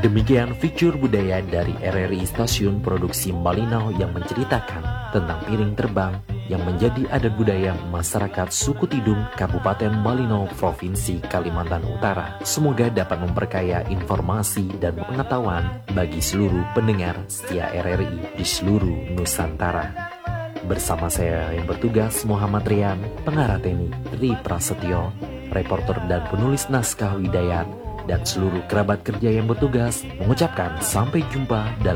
Demikian fitur budaya dari RRI Stasiun Produksi Malinau yang menceritakan tentang piring terbang yang menjadi adat budaya masyarakat suku Tidung, Kabupaten Malinau, Provinsi Kalimantan Utara. Semoga dapat memperkaya informasi dan pengetahuan bagi seluruh pendengar setia RRI di seluruh Nusantara. Bersama saya yang bertugas Muhammad Rian, pengarah Teni Tri Prasetyo, reporter dan penulis naskah Widayat, dan seluruh kerabat kerja yang bertugas mengucapkan sampai jumpa dalam